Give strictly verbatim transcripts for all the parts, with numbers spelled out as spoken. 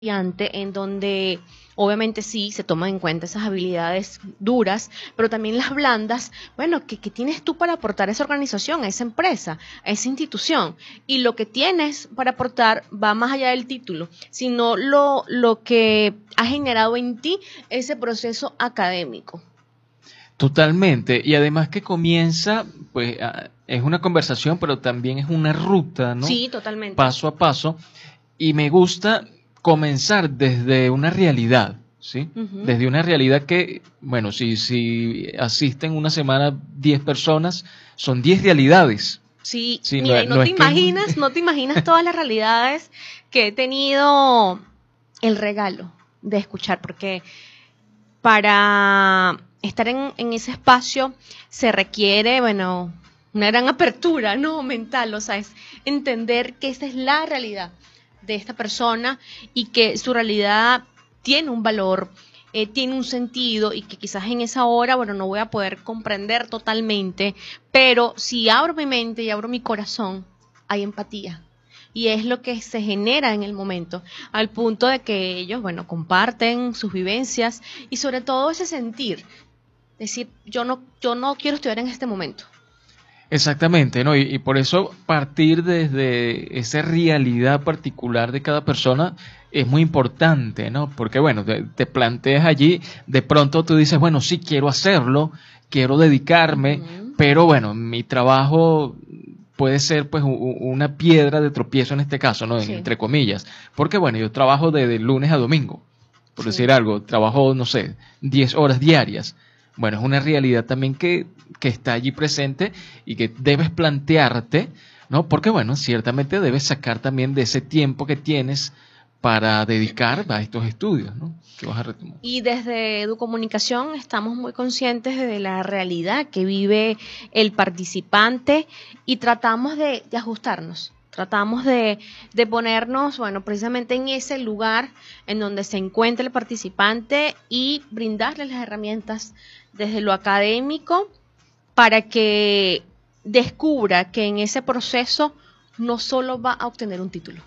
en donde obviamente sí se toman en cuenta esas habilidades duras, pero también las blandas, bueno, ¿qué, qué tienes tú para aportar a esa organización, a esa empresa, a esa institución? Y lo que tienes para aportar va más allá del título, sino lo, lo que ha generado en ti ese proceso académico. Totalmente, y además que comienza, pues es una conversación, pero también es una ruta, ¿no? Sí, totalmente. Paso a paso, y me gusta comenzar desde una realidad, ¿sí? Uh-huh. Desde una realidad que, bueno, si, si asisten una semana diez personas, son diez realidades. Sí, sí, mira, no, y no, no te imaginas, que... no te imaginas todas las realidades que he tenido el regalo de escuchar, porque para estar en, en ese espacio se requiere, bueno, una gran apertura, ¿no? Mental, o sea, es entender que esa es la realidad de esta persona y que su realidad tiene un valor, eh, tiene un sentido y que quizás en esa hora, bueno, no voy a poder comprender totalmente, pero si abro mi mente y abro mi corazón, hay empatía. Y es lo que se genera en el momento, al punto de que ellos, bueno, comparten sus vivencias y sobre todo ese sentir, decir, yo no, yo no quiero estudiar en este momento. Exactamente, ¿no? Y, y por eso partir desde esa realidad particular de cada persona es muy importante, ¿no? Porque, bueno, te, te planteas allí, de pronto tú dices, bueno, sí, quiero hacerlo, quiero dedicarme, uh-huh. pero bueno, mi trabajo puede ser pues una piedra de tropiezo en este caso, ¿no? Sí. Entre comillas. Porque, bueno, yo trabajo de, de lunes a domingo, por sí. decir algo, trabajo, no sé, diez horas diarias. Bueno, es una realidad también que, que está allí presente y que debes plantearte, ¿no? Porque, bueno, ciertamente debes sacar también de ese tiempo que tienes para dedicar a estos estudios, ¿no? Que vas a retomar. Y desde Educomunicación estamos muy conscientes de la realidad que vive el participante y tratamos de, de ajustarnos. Tratamos de, de ponernos, bueno, precisamente en ese lugar en donde se encuentra el participante y brindarle las herramientas desde lo académico para que descubra que en ese proceso no solo va a obtener un título.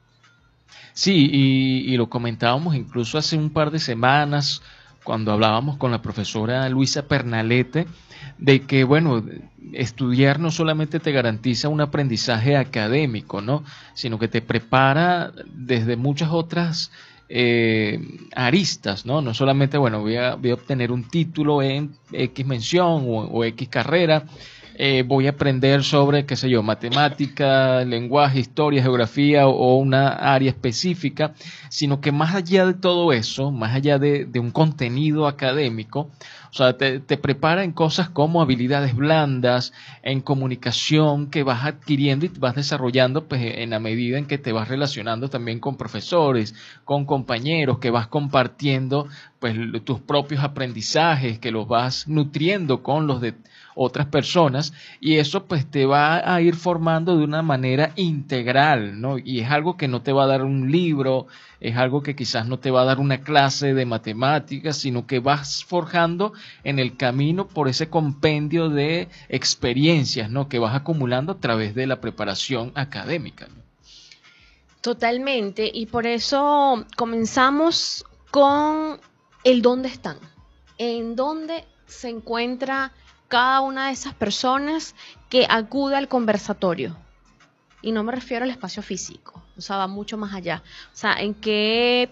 Sí, y, y lo comentábamos incluso hace un par de semanas cuando hablábamos con la profesora Luisa Pernalete, de que, bueno, estudiar no solamente te garantiza un aprendizaje académico, ¿no? Sino que te prepara desde muchas otras eh, aristas, ¿no? No solamente, bueno, voy a, voy a obtener un título en X mención o, o X carrera, eh, voy a aprender sobre, qué sé yo, matemática, lenguaje, historia, geografía o, o una área específica, sino que más allá de todo eso, más allá de, de un contenido académico, o sea, te, te prepara en cosas como habilidades blandas, en comunicación que vas adquiriendo y vas desarrollando pues, en la medida en que te vas relacionando también con profesores, con compañeros, que vas compartiendo pues, tus propios aprendizajes, que los vas nutriendo con los de otras personas, y eso pues te va a ir formando de una manera integral, ¿no? Y es algo que no te va a dar un libro, es algo que quizás no te va a dar una clase de matemáticas, sino que vas forjando en el camino por ese compendio de experiencias, ¿no? Que vas acumulando a través de la preparación académica, ¿no? Totalmente, y por eso comenzamos con el dónde están, en dónde se encuentra cada una de esas personas que acude al conversatorio. Y no me refiero al espacio físico, o sea, va mucho más allá. O sea, en qué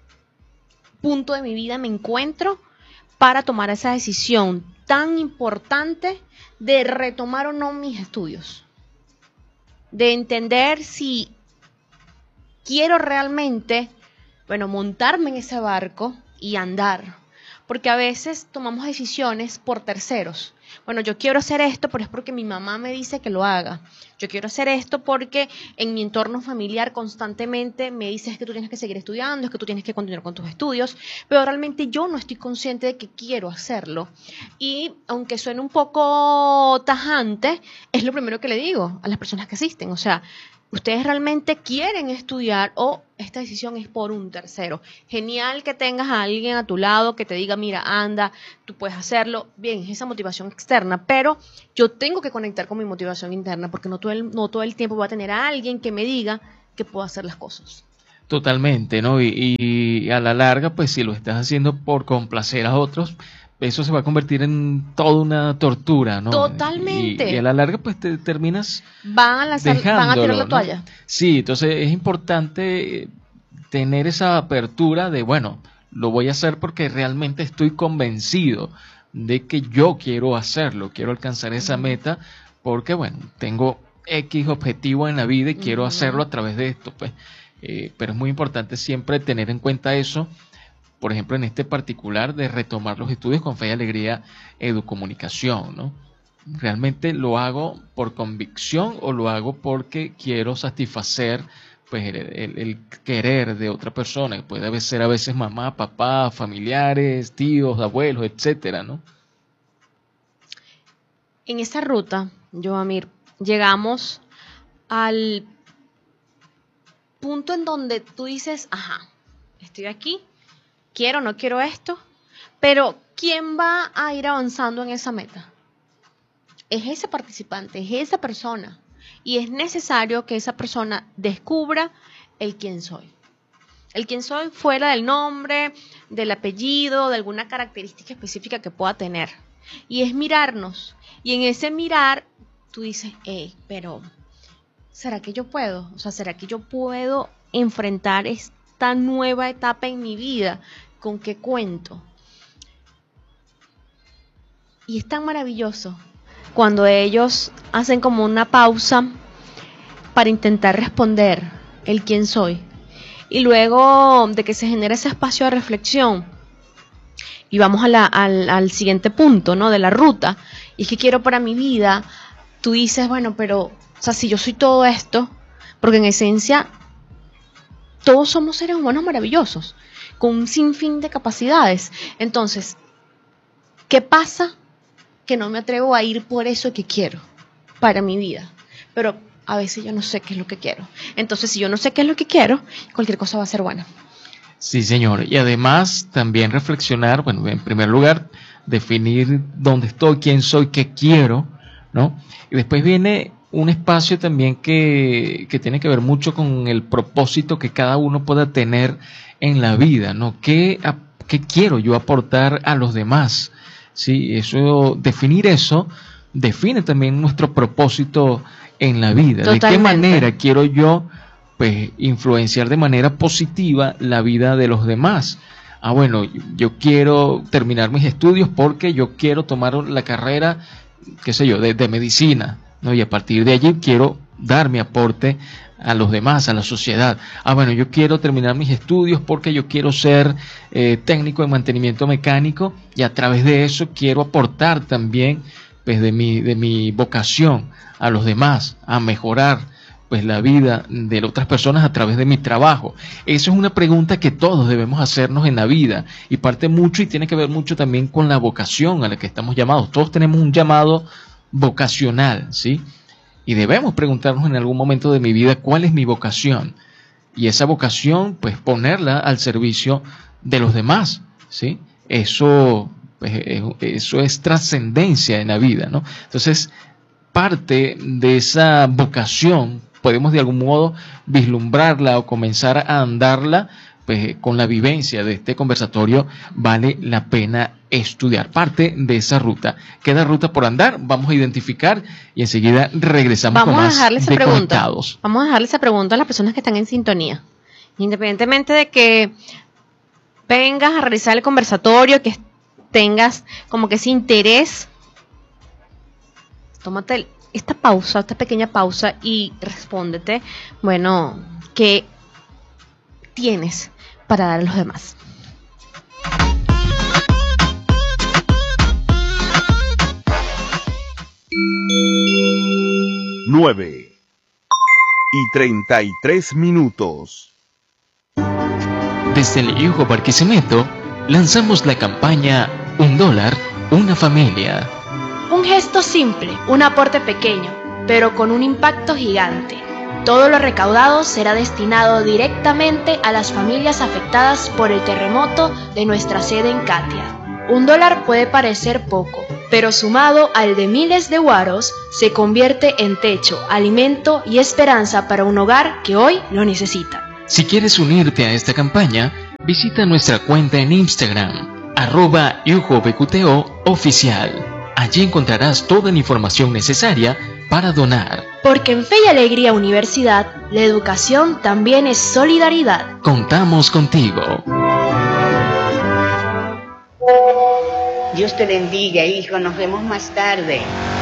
punto de mi vida me encuentro para tomar esa decisión tan importante de retomar o no mis estudios. De entender si quiero realmente, bueno, montarme en ese barco y andar. Porque a veces tomamos decisiones por terceros. Bueno, yo quiero hacer esto, pero es porque mi mamá me dice que lo haga. Yo quiero hacer esto porque en mi entorno familiar constantemente me dice es que tú tienes que seguir estudiando, es que tú tienes que continuar con tus estudios, pero realmente yo no estoy consciente de que quiero hacerlo. Y aunque suene un poco tajante, es lo primero que le digo a las personas que asisten. O sea, ¿ustedes realmente quieren estudiar o esta decisión es por un tercero? Genial que tengas a alguien a tu lado que te diga, mira, anda, tú puedes hacerlo. Bien, es esa motivación externa, pero yo tengo que conectar con mi motivación interna porque no todo el, no todo el tiempo voy a tener a alguien que me diga que puedo hacer las cosas. Totalmente, ¿no? Y, y a la larga, pues si lo estás haciendo por complacer a otros, eso se va a convertir en toda una tortura, ¿no? Totalmente. Y, y a la larga, pues te terminas Van a lanzar, van a tirar la dejándolo, ¿no? toalla. Sí, entonces es importante tener esa apertura de, bueno, lo voy a hacer porque realmente estoy convencido de que yo quiero hacerlo, quiero alcanzar esa meta, porque, bueno, tengo X objetivo en la vida y quiero Ujú. hacerlo a través de esto, pues. Eh, pero es muy importante siempre tener en cuenta eso, por ejemplo, en este particular de retomar los estudios con Fe y Alegría Educomunicación, ¿no? ¿Realmente lo hago por convicción o lo hago porque quiero satisfacer pues el, el- el querer de otra persona? Que puede ser a veces mamá, papá, familiares, tíos, abuelos, etcétera, ¿no? En esa ruta, Joamir, llegamos al punto en donde tú dices, ajá, estoy aquí, quiero, no quiero esto, pero ¿quién va a ir avanzando en esa meta? Es ese participante, es esa persona. Y es necesario que esa persona descubra el quién soy. El quién soy fuera del nombre, del apellido, de alguna característica específica que pueda tener. Y es mirarnos. Y en ese mirar, tú dices, hey, pero ¿será que yo puedo? O sea, ¿será que yo puedo enfrentar esta nueva etapa en mi vida? ¿Con qué cuento? Y es tan maravilloso cuando ellos hacen como una pausa para intentar responder el quién soy. Y luego de que se genera ese espacio de reflexión, y vamos a la, al, al siguiente punto, ¿no? De la ruta, y es que quiero para mi vida, tú dices, bueno, pero, o sea, si yo soy todo esto, porque en esencia todos somos seres humanos maravillosos, con un sinfín de capacidades. Entonces, ¿qué pasa? Que no me atrevo a ir por eso que quiero para mi vida. Pero a veces yo no sé qué es lo que quiero. Entonces, si yo no sé qué es lo que quiero, cualquier cosa va a ser buena. Sí, señor. Y además también reflexionar, bueno, en primer lugar, definir dónde estoy, quién soy, qué quiero, ¿no? Y después viene un espacio también que, que tiene que ver mucho con el propósito que cada uno pueda tener en la vida, ¿no? ¿Qué, a- qué quiero yo aportar a los demás? Sí, eso, definir eso define también nuestro propósito en la vida. ¿De qué Totalmente. manera quiero yo pues influenciar de manera positiva la vida de los demás? Ah, bueno, yo quiero terminar mis estudios porque yo quiero tomar la carrera, qué sé yo, de, de medicina, ¿no? Y a partir de allí quiero dar mi aporte a los demás, a la sociedad. Ah, bueno, yo quiero terminar mis estudios porque yo quiero ser eh, técnico de mantenimiento mecánico y a través de eso quiero aportar también pues de mi, de mi vocación a los demás, a mejorar pues la vida de otras personas a través de mi trabajo. Eso es una pregunta que todos debemos hacernos en la vida y parte mucho y tiene que ver mucho también con la vocación a la que estamos llamados. Todos tenemos un llamado vocacional, ¿sí? Y debemos preguntarnos en algún momento de mi vida cuál es mi vocación. Y esa vocación, pues ponerla al servicio de los demás, ¿sí? Eso, pues, eso es trascendencia en la vida, ¿no? Entonces, parte de esa vocación podemos de algún modo vislumbrarla o comenzar a andarla, pues con la vivencia de este conversatorio vale la pena estudiar parte de esa ruta. Queda ruta por andar, vamos a identificar y enseguida regresamos Vamos con a más dejarle esa de pregunta. Conectados. Vamos a dejarle esa pregunta a las personas que están en sintonía. Independientemente de que vengas a realizar el conversatorio, que tengas como que ese interés, tómate el- esta pausa, esta pequeña pausa y respóndete, bueno, ¿qué tienes para dar a los demás? nueve y treinta y tres minutos. Desde el Yugo Barquisimeto lanzamos la campaña Un dólar, una familia. Un gesto simple, un aporte pequeño, pero con un impacto gigante. Todo lo recaudado será destinado directamente a las familias afectadas por el terremoto de nuestra sede en Catia. Un dólar puede parecer poco, pero sumado al de miles de guaros, se convierte en techo, alimento y esperanza para un hogar que hoy lo necesita. Si quieres unirte a esta campaña, visita nuestra cuenta en Instagram, arroba yujobqto oficial. Allí encontrarás toda la información necesaria para donar. Porque en Fe y Alegría Universidad, la educación también es solidaridad. Contamos contigo. Dios te bendiga, hijo. Nos vemos más tarde.